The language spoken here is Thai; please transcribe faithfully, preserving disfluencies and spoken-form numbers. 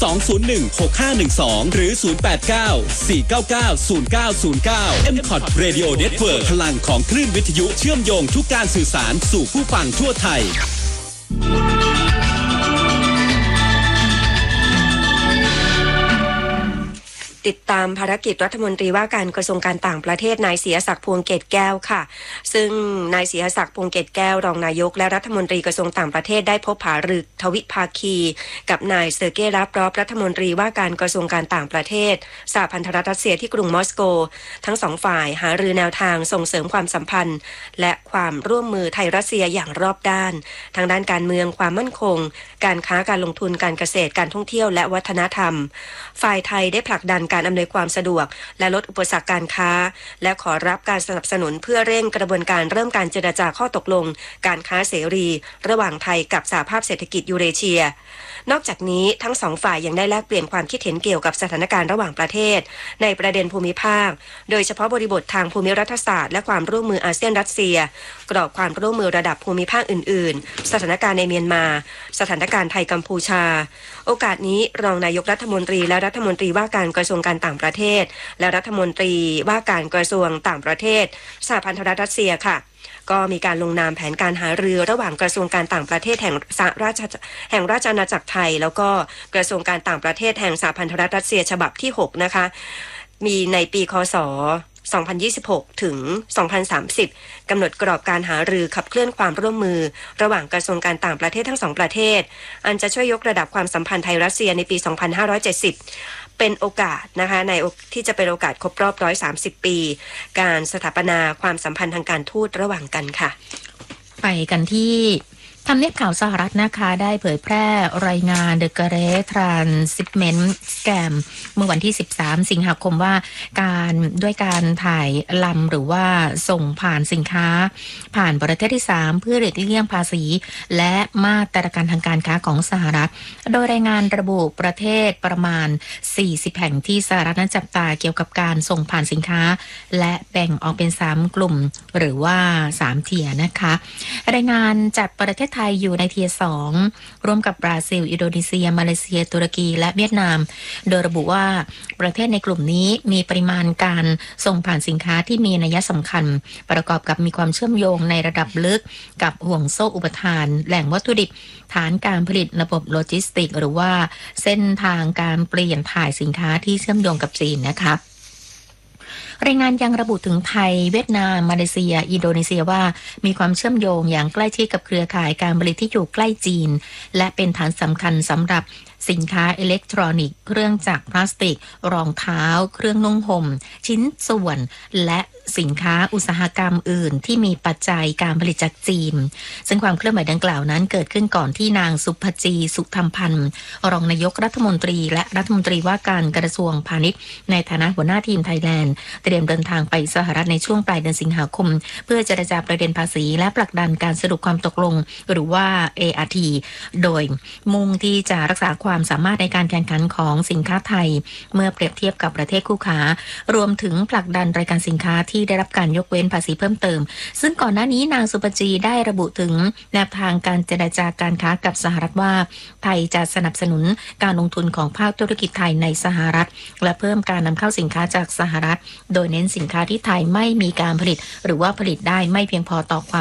สอง ศูนย์ หนึ่ง หก ห้า หนึ่ง สอง หรือ ศูนย์ แปด เก้า สี่ เก้า เก้า ศูนย์ เก้า ศูนย์ เก้า เอ็ม คอท Radio Network พลังของคลื่นวิทยุเชื่อมโยงทุกการสื่อสารสู่ผู้ฟังทั่วไทยติดตามภารกิจรัฐมนตรีว่าการกระทรวงการต่างประเทศนายเสียศักดิ์พวงเกตแก้วค่ะซึ่งนายเสียศักดิ์พวงเกตแก้วรองนายกและรัฐมนตรีกระทรวงต่างประเทศได้พบหารือทวิภาคีกับนายเซอร์เกย์ ลาฟรอฟรัฐมนตรีว่าการกระทรวงการต่างประเทศสหพันธรัฐรัสเซียที่กรุงมอสโกทั้งสองฝ่ายหารือแนวทางส่งเสริมความสัมพันธ์และความร่วมมือไทยรัสเซียอย่างรอบด้านทางด้านการเมืองความมั่นคงการค้าการลงทุนการเกษตรการท่องเที่ยวและวัฒนธรรมฝ่ายไทยได้ผลักดันการอำนวยความสะดวกและลดอุปสรรคการค้าและขอรับการสนับสนุนเพื่อเร่งกระบวนการเริ่มการเจรจาข้อตกลงการค้าเสรีระหว่างไทยกับสหภาพเศรษฐกิจยูเรเชียนอกจากนี้ทั้งสองฝ่ายยังได้แลกเปลี่ยนความคิดเห็นเกี่ยวกับสถานการณ์ระหว่างประเทศในประเด็นภูมิภาคโดยเฉพาะบริบททางภูมิรัฐศาสตร์และความร่วมมืออาเซียนรัสเซียกรอบความร่วมมือระดับภูมิภาคอื่นๆสถานการณ์ในเมียนมาสถานการณ์ไทยกัมพูชาโอกาสนี้รองนายกรัฐมนตรีและรัฐมนตรีว่าการกระทรวงการต่างประเทศและรัฐมนตรีว่าการกระทรวงต่างประเทศสหพันธรัฐรัสเซียค่ะก็มีการลงนามแผนการหารือระหว่างกระทรวงการต่างประเทศแห่งสหราชแห่งราชอาณาจักรไทยแล้วก็กระทรวงการต่างประเทศแห่งสหพันธรัฐรัสเซียฉบับที่หกนะคะมีในปีค.ศ.สองพันยี่สิบหกถึงสองพันสามสิบกำหนดกรอบการหารือขับเคลื่อนความร่วมมือระหว่างกระทรวงการต่างประเทศทั้งสองประเทศอันจะช่วยยกระดับความสัมพันธ์ไทยรัสเซียในปีสองพันห้าร้อยเจ็ดสิบเป็นโอกาสนะคะในที่จะเป็นโอกาสครบรอบหนึ่งร้อยสามสิบปีการสถาปนาความสัมพันธ์ทางการทูตระหว่างกันค่ะไปกันที่ทำเนียบข่าวสหรัฐนะคะได้เผยแพร่รายงาน The Great Transshipment Scam เมื่อวันที่สิบสามสิงหาคมว่าการด้วยการถ่ายลำหรือว่าส่งผ่านสินค้าผ่านประเทศที่สามเพื่อหลีกเลี่ยงภาษีและมาตรการทางการค้าของสหรัฐโดยรายงานระบุประเทศประมาณสี่สิบแห่งที่สหรัฐนั้นจับตาเกี่ยวกับการส่งผ่านสินค้าและแบ่งออกเป็นสามกลุ่มหรือว่าสามเทียร์นะคะรายงานจัดประเทศไทยอยู่ในเทียร์สองร่วมกับบราซิลอินโดนีเซียมาเลเซียตุรกีและเวียดนามโดยระบุว่าประเทศในกลุ่มนี้มีปริมาณการส่งผ่านสินค้าที่มีนัยสำคัญประกอบกับมีความเชื่อมโยงในระดับลึกกับห่วงโซ่อุปทานแหล่งวัตถุดิบฐานการผลิตระบบโลจิสติกหรือว่าเส้นทางการเปลี่ยนถ่ายสินค้าที่เชื่อมโยงกับจีนนะคะรายงานยังระบุถึงไทยเวียดนามมาเลเซียอินโดนีเซียว่ามีความเชื่อมโยงอย่างใกล้ชิดกับเครือข่ายการผลิตที่อยู่ใกล้จีนและเป็นฐานสำคัญสำหรับสินค้าอิเล็กทรอนิกส์เครื่องจักรพลาสติกรองเท้าเครื่องนุ่งห่มชิ้นส่วนและสินค้าอุตสาหกรรมอื่นที่มีปัจจัยการผลิตจากจีนซึ่งความเคลื่อนไหวดังกล่าวนั้นเกิดขึ้นก่อนที่นางสุภจีสุธรรมพันธ์รองนายกรัฐมนตรีและรัฐมนตรีว่าการกระทรวงพาณิชย์ในฐานะหัวหน้าทีมไทยแลนด์เตรียมเดินทางไปสหรัฐในช่วงปลายเดือนสิงหาคมเพื่อเจรจาประเด็นภาษีและผลักดันการสรุปความตกลงหรือว่า เอ อาร์ ที โดยมุ่งที่จะรักษาความสามารถในการแข่งขันของสินค้าไทยเมื่อเปรียบเทียบกับประเทศคู่ค้ารวมถึงผลักดันรายการสินค้าที่ได้รับการยกเว้นภาษีเพิ่มเติมซึ่งก่อนหน้านี้นางสุปจีได้ระบุถึงแนวทางการเจรจาการค้ากับสหรัฐว่าไทยจะสนับสนุนการลงทุนของภาคธุรกิจไทยในสหรัฐและเพิ่มการนำเข้าสินค้าจากสหรัฐโดยเน้นสินค้าที่ไทยไม่มีการผลิตหรือว่าผลิตได้ไม่เพียงพอต่อความ